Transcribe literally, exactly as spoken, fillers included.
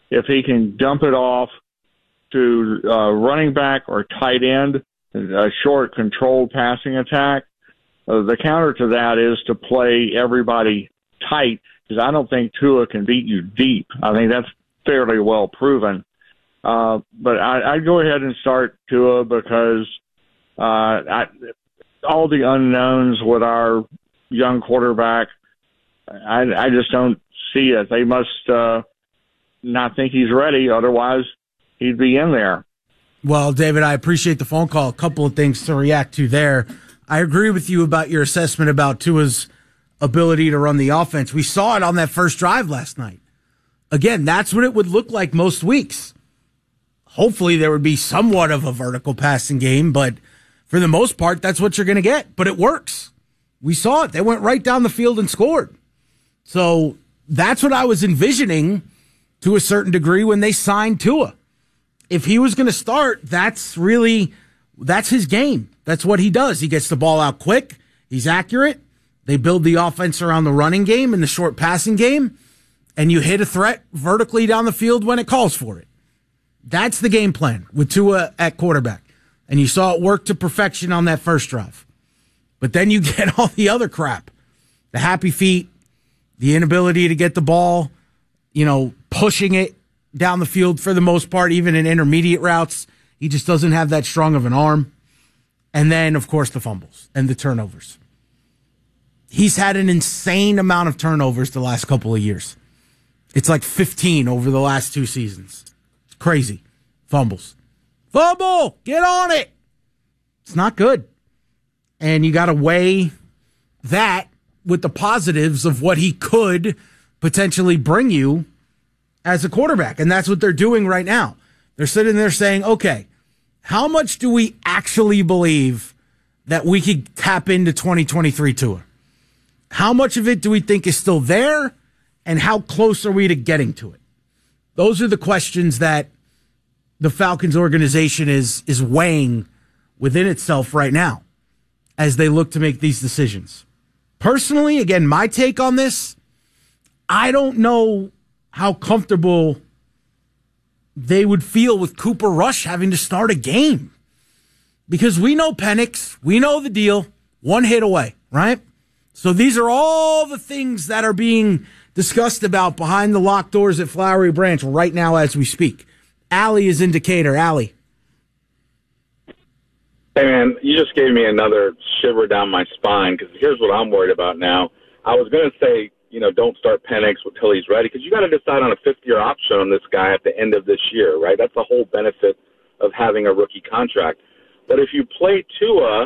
if he can dump it off to uh, running back or tight end, a short, controlled passing attack. Uh, the counter to that is to play everybody tight, because I don't think Tua can beat you deep. I think that's fairly well proven. Uh, but I, I'd go ahead and start Tua because uh, I, all the unknowns with our young quarterback, I, I just don't see it. They must uh, not think he's ready. Otherwise, he'd be in there. Well, David, I appreciate the phone call. A couple of things to react to there. I agree with you about your assessment about Tua's ability to run the offense. We saw it on that first drive last night. Again, that's what it would look like most weeks. Hopefully there would be somewhat of a vertical passing game, but for the most part, that's what you're going to get. But it works. We saw it. They went right down the field and scored. So that's what I was envisioning to a certain degree when they signed Tua. If he was going to start, that's really, that's his game. That's what he does. He gets the ball out quick. He's accurate. They build the offense around the running game and the short passing game, and you hit a threat vertically down the field when it calls for it. That's the game plan with Tua at quarterback. And you saw it work to perfection on that first drive. But then you get all the other crap. The happy feet, the inability to get the ball, you know, pushing it down the field for the most part, even in intermediate routes. He just doesn't have that strong of an arm. And then, of course, the fumbles and the turnovers. He's had an insane amount of turnovers the last couple of years. It's like fifteen over the last two seasons. It's crazy. Fumbles. Fumble! Get on it! It's not good. And you got to weigh that with the positives of what he could potentially bring you as a quarterback. And that's what they're doing right now. They're sitting there saying, okay, how much do we actually believe that we could tap into twenty twenty-three Tua? How much of it do we think is still there? And how close are we to getting to it? Those are the questions that the Falcons organization is, is weighing within itself right now as they look to make these decisions. Personally, again, my take on this, I don't know how comfortable they would feel with Cooper Rush having to start a game. Because we know Penix, we know the deal, one hit away, right? So these are all the things that are being discussed about behind the locked doors at Flowery Branch right now as we speak. Allie is in Decatur. Allie. Hey, man, you just gave me another shiver down my spine because here's what I'm worried about now. I was going to say, you know, don't start Penix until he's ready because you got to decide on a fifth-year option on this guy at the end of this year, right? That's the whole benefit of having a rookie contract. But if you play Tua